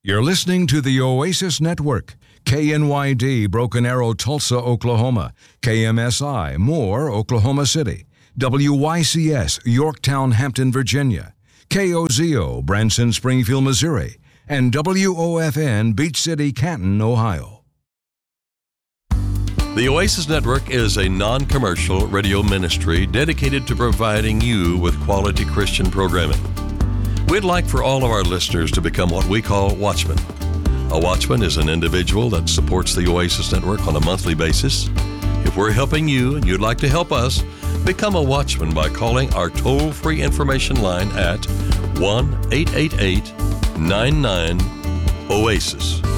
You're listening to the Oasis Network. KNYD, Broken Arrow, Tulsa, Oklahoma. KMSI, Moore, Oklahoma City. WYCS, Yorktown, Hampton, Virginia. KOZO, Branson, Springfield, Missouri. And WOFN, Beach City, Canton, Ohio. The Oasis Network is a non-commercial radio ministry dedicated to providing you with quality Christian programming. We'd like for all of our listeners to become what we call watchmen. A watchman is an individual that supports the Oasis Network on a monthly basis. If we're helping you and you'd like to help us, become a watchman by calling our toll-free information line at 1-888-99-OASIS.